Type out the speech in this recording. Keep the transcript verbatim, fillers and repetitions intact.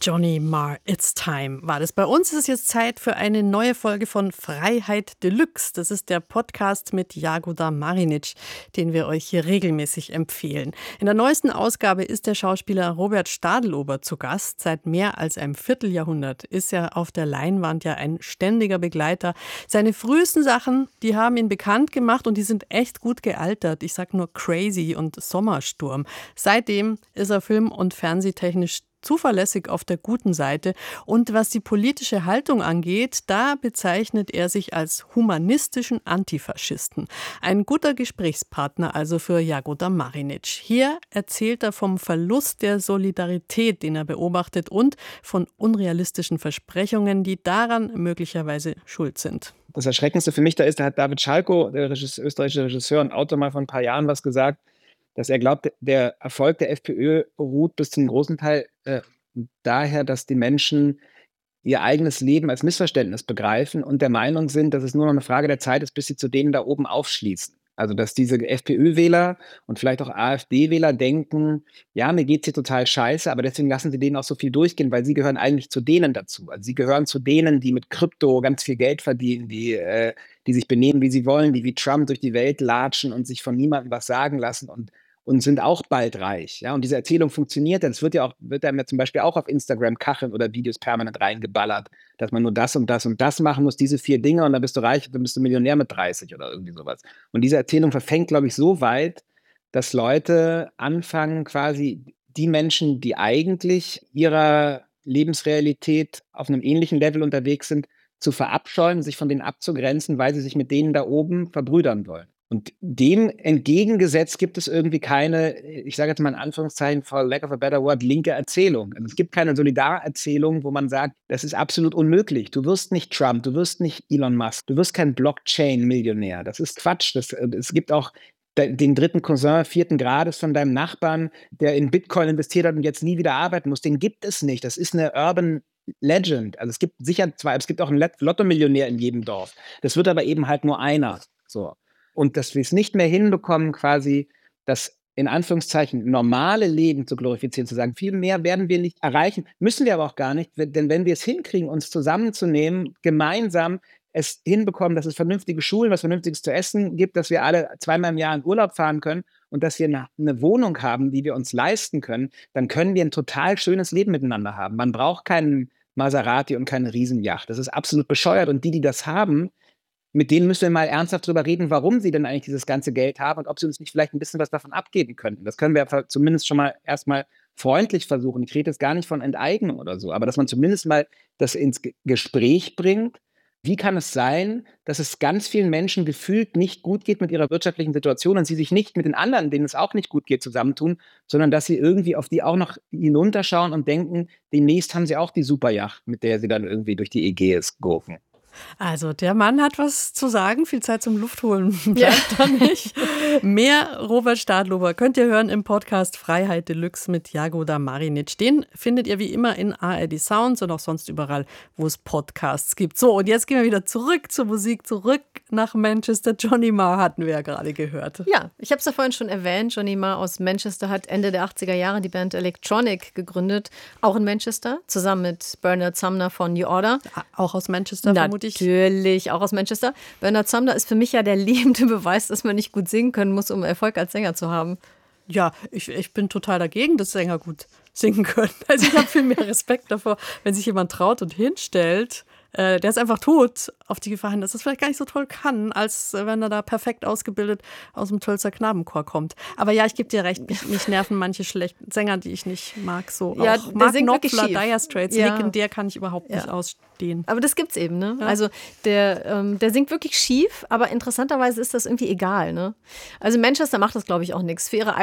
Johnny Marr, It's Time war das. Bei uns ist es jetzt Zeit für eine neue Folge von Freiheit Deluxe. Das ist der Podcast mit Jagoda Marinic, den wir euch hier regelmäßig empfehlen. In der neuesten Ausgabe ist der Schauspieler Robert Stadelober zu Gast. Seit mehr als einem Vierteljahrhundert ist er auf der Leinwand ja ein ständiger Begleiter. Seine frühesten Sachen, die haben ihn bekannt gemacht und die sind echt gut gealtert. Ich sag nur Crazy und Sommersturm. Seitdem ist er film- und fernsehtechnisch zuverlässig auf der guten Seite. Und was die politische Haltung angeht, da bezeichnet er sich als humanistischen Antifaschisten. Ein guter Gesprächspartner also für Jagoda Marinic. Hier erzählt er vom Verlust der Solidarität, den er beobachtet, und von unrealistischen Versprechungen, die daran möglicherweise schuld sind. Das Erschreckendste für mich da ist, da hat David Schalko, der Regisseur, österreichische Regisseur und Autor, mal vor ein paar Jahren was gesagt, dass er glaubt, der Erfolg der FPÖ beruht bis zum großen Teil äh, daher, dass die Menschen ihr eigenes Leben als Missverständnis begreifen und der Meinung sind, dass es nur noch eine Frage der Zeit ist, bis sie zu denen da oben aufschließen. Also dass diese FPÖ-Wähler und vielleicht auch AfD-Wähler denken, ja, mir geht's hier total scheiße, aber deswegen lassen sie denen auch so viel durchgehen, weil sie gehören eigentlich zu denen dazu. Also sie gehören zu denen, die mit Krypto ganz viel Geld verdienen, die, äh, die sich benehmen, wie sie wollen, die wie Trump durch die Welt latschen und sich von niemandem was sagen lassen und und sind auch bald reich. Ja? Und diese Erzählung funktioniert, das wird ja auch, wird einem ja zum Beispiel auch auf Instagram Kacheln oder Videos permanent reingeballert, dass man nur das und das und das machen muss, diese vier Dinge und dann bist du reich, dann bist du Millionär mit dreißig oder irgendwie sowas. Und diese Erzählung verfängt, glaube ich, so weit, dass Leute anfangen, quasi die Menschen, die eigentlich ihrer Lebensrealität auf einem ähnlichen Level unterwegs sind, zu verabscheuen, sich von denen abzugrenzen, weil sie sich mit denen da oben verbrüdern wollen. Und dem entgegengesetzt gibt es irgendwie keine, ich sage jetzt mal in Anführungszeichen, for lack of a better word, linke Erzählung. Also es gibt keine Solidarerzählung, wo man sagt, das ist absolut unmöglich. Du wirst nicht Trump, du wirst nicht Elon Musk, du wirst kein Blockchain-Millionär. Das ist Quatsch. Das, es gibt auch den dritten Cousin vierten Grades von deinem Nachbarn, der in Bitcoin investiert hat und jetzt nie wieder arbeiten muss. Den gibt es nicht. Das ist eine Urban Legend. Also es gibt sicher zwei, es gibt auch einen Lotto-Millionär in jedem Dorf. Das wird aber eben halt nur einer. So. Und dass wir es nicht mehr hinbekommen, quasi das in Anführungszeichen normale Leben zu glorifizieren, zu sagen, viel mehr werden wir nicht erreichen, müssen wir aber auch gar nicht, denn wenn wir es hinkriegen, uns zusammenzunehmen, gemeinsam es hinbekommen, dass es vernünftige Schulen, was Vernünftiges zu essen gibt, dass wir alle zweimal im Jahr in Urlaub fahren können und dass wir eine, eine Wohnung haben, die wir uns leisten können, dann können wir ein total schönes Leben miteinander haben. Man braucht keinen Maserati und keine Riesenjacht. Das ist absolut bescheuert und die, die das haben, mit denen müssen wir mal ernsthaft drüber reden, warum sie denn eigentlich dieses ganze Geld haben und ob sie uns nicht vielleicht ein bisschen was davon abgeben könnten. Das können wir zumindest schon mal erstmal freundlich versuchen. Ich rede jetzt gar nicht von Enteignung oder so, aber dass man zumindest mal das ins Gespräch bringt. Wie kann es sein, dass es ganz vielen Menschen gefühlt nicht gut geht mit ihrer wirtschaftlichen Situation und sie sich nicht mit den anderen, denen es auch nicht gut geht, zusammentun, sondern dass sie irgendwie auf die auch noch hinunterschauen und denken, demnächst haben sie auch die Superjacht, mit der sie dann irgendwie durch die Ägäis gurken. Also der Mann hat was zu sagen, viel Zeit zum Luftholen bleibt ja da nicht. Mehr Robert Stadelober könnt ihr hören im Podcast Freiheit Deluxe mit Jagoda Marinic. Den findet ihr wie immer in A R D Sounds und auch sonst überall, wo es Podcasts gibt. So, und jetzt gehen wir wieder zurück zur Musik, zurück nach Manchester. Johnny Marr hatten wir ja gerade gehört. Ja, ich habe es ja vorhin schon erwähnt. Johnny Marr aus Manchester hat Ende der achtziger Jahre die Band Electronic gegründet, auch in Manchester, zusammen mit Bernard Sumner von New Order. Auch aus Manchester, vermutlich. Natürlich, auch aus Manchester. Bernard Sumner ist für mich ja der lebende Beweis, dass man nicht gut singen können muss, um Erfolg als Sänger zu haben. Ja, ich, ich bin total dagegen, dass Sänger gut singen können. Also ich habe viel mehr Respekt davor, wenn sich jemand traut und hinstellt, äh, der es einfach tut, auf die Gefahr hin, dass es vielleicht gar nicht so toll kann, als wenn er da perfekt ausgebildet aus dem Tölzer Knabenchor kommt. Aber ja, ich gebe dir recht, mich, mich nerven manche schlechten Sänger, die ich nicht mag. So ja, auch Mark Knopfler, Dire Straits, ja. legendär kann ich überhaupt ja. nicht ausstehen. Aber das gibt's eben, ne? Ja. Also der, ähm, der singt wirklich schief, aber interessanterweise ist das irgendwie egal, ne? Also Manchester macht das, glaube ich, auch nichts. Für ihre